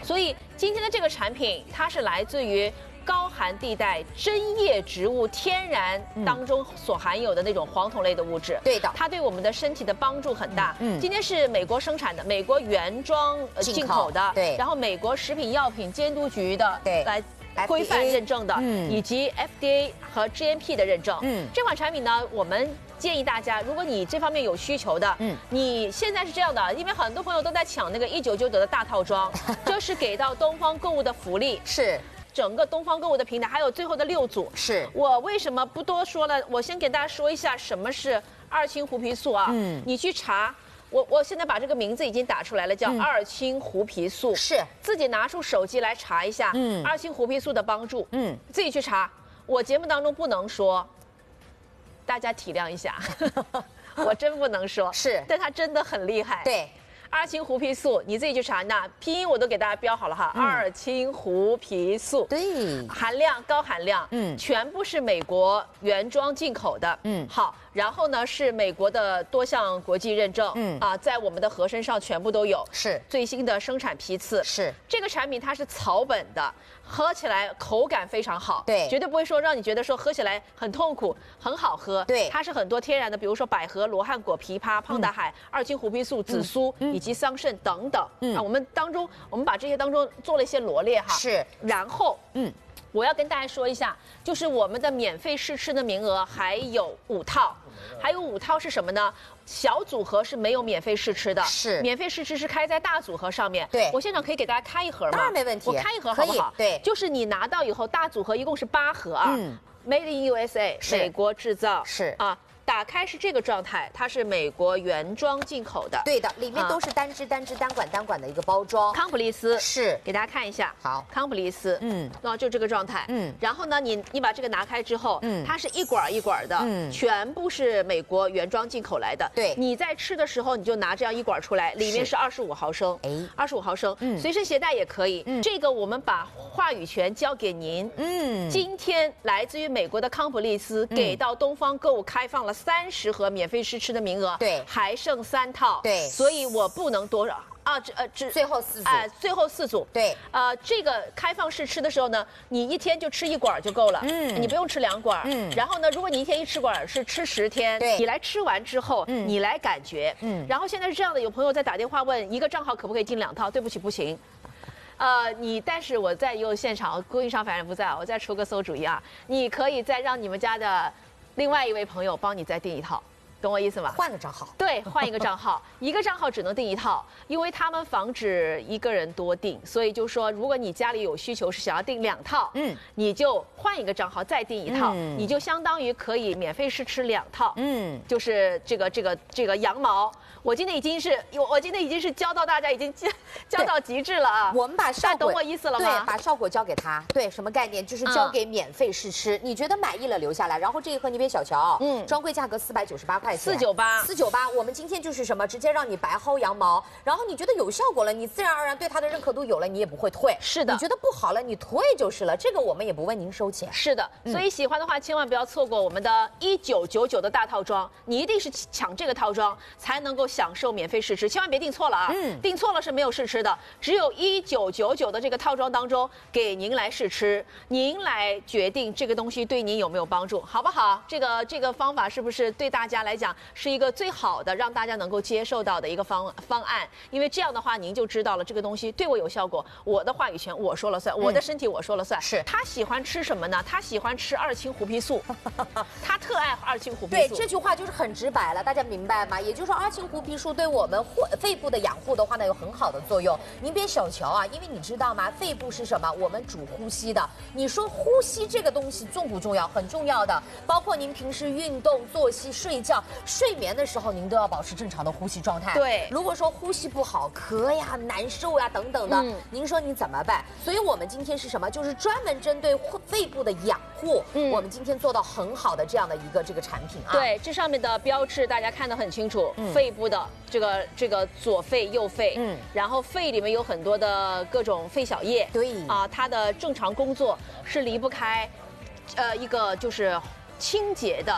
所以今天的这个产品，它是来自于高寒地带针叶植物天然当中所含有的那种黄酮类的物质。 对的， 它对我们的身体的帮助很大。今天是美国生产的，美国原装进口的， 对， 然后美国食品药品监督局的， 对， 来规范认证的，以及 FDA 和 GMP 的认证。这款产品呢，我们建议大家，如果你这方面有需求的，你现在是这样的，因为很多朋友都在抢那个1999的大套装，这是给到东方购物的福利， 是。 整个东方购物的平台，还有最后的6组。 是我为什么不多说了？我先给大家说一下什么是2氢胡皮素啊。你去查，我现在把这个名字已经打出来了，叫2氢胡皮素。 是， 自己拿出手机来查一下，2氢胡皮素的帮助。自己去查。我节目当中不能说，大家体谅一下，我真不能说。 是， 但它真的很厉害。 对。 2氢胡皮素，你自己去查，那拼音我都给大家标好了哈。2氢胡皮素， 对， 含量高含量，全部是美国原装进口的，好，然后呢是美国的多项国际认证，在我们的盒身上全部都有， 是最新的生产批次， 是这个产品它是草本的，喝起来口感非常好， 对， 绝对不会说让你觉得说喝起来很痛苦，很好喝， 对， 它是很多天然的，比如说百合、罗汉果、枇杷、胖大海、2氢胡皮素、紫苏以及桑葚等等，我们把这些当中做了一些罗列哈， 是， 然后我要跟大家说一下，就是我们的免费试吃的名额还有5套，还有5套是什么呢？小组合是没有免费试吃的， 是免费试吃是开在大组合上面。 对， 我现场可以给大家开一盒吗？ 当然没问题， 我开一盒好不好？ 对， 就是你拿到以后，大组合一共是8盒啊，Made in USA， 美国制造， 是啊。打开是这个状态，它是美国原装进口的， 对的，里面都是单支单管的一个包装。 康普利斯是， 给大家看一下， 好， 康普利斯，那就这个状态，然后呢，你把这个拿开之后，它是一管一管的，全部是美国原装进口来的。 对， 你在吃的时候，你就拿这样一管出来，里面是25毫升，25毫升，随身携带也可以。这个我们把话语权交给您，今天来自于美国的康普利斯给到东方购物开放了30盒免费试吃的名额， 对， 还剩3套， 对， 所以我不能多少啊， 最后4组， 最后4组， 对， 这个开放式吃的时候呢，你一天就吃1管就够了，你不用吃2管，然后呢，如果你一天一吃管是吃10天， 对， 你来吃完之后，你来感觉，然后现在是这样的，有朋友在打电话问一个账号可不可以订2套，对不起，不行。但是我在有现场，供应商反正不在，我再出个馊主意啊，你可以再让你们家的另外一位朋友帮你再订1套，懂我意思吗？ 换个账号， 对，换一个账号，一个账号只能订1套，因为他们防止一个人多订，所以就说如果你家里有需求是想要订2套，你就换一个账号再订1套，你就相当于可以免费试吃2套，就是这个羊毛。我今天已经是教到大家，已经教到极致了啊！ 我们把效果， 懂我意思了吗？ 对，把效果交给他。对，什么概念？就是交给免费试吃，你觉得满意了留下来。然后这一盒你别小瞧，专柜价格498块钱，498。我们今天就是什么，直接让你白薅羊毛。然后你觉得有效果了，你自然而然对它的认可度有了，你也不会退。 是的， 你觉得不好了，你退就是了。这个我们也不问您收钱。 是的，所以喜欢的话千万不要错过我们的1999的大套装，你一定是抢这个套装才能够享受免费试吃，千万别订错了啊！订错了是没有试吃的，只有1999的这个套装当中给您来试吃，您来决定这个东西对您有没有帮助，好不好？这个方法是不是对大家来讲是一个最好的让大家能够接受到的一个方案？因为这样的话您就知道了这个东西对我有效果，我的话语权我说了算，我的身体我说了算。 是他喜欢吃什么呢？他喜欢吃2氢胡皮素，他特爱2氢胡皮素。 对，这句话就是很直白了，大家明白吗？也就是说2氢胡皮素对我们肺部的养护的话呢有很好的作用。您别小瞧啊，因为你知道吗？肺部是什么？我们主呼吸的。你说呼吸这个东西重不重要？很重要的，包括您平时运动、作息、睡觉、睡眠的时候，您都要保持正常的呼吸状态。 对， 如果说呼吸不好，咳呀、难受呀等等的，您说你怎么办？所以我们今天是什么？就是专门针对肺部的养护，我们今天做到很好的这样的一个这个产品啊。 对，这上面的标志大家看得很清楚，肺部的这个左肺、右肺，然后肺里面有很多的各种肺小叶， 对啊，它的正常工作是离不开，一个就是清洁的。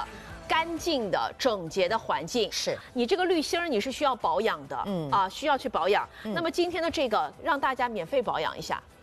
干净的、整洁的环境。 是你这个滤芯儿你是需要保养的，需要去保养。那么今天的这个让大家免费保养一下。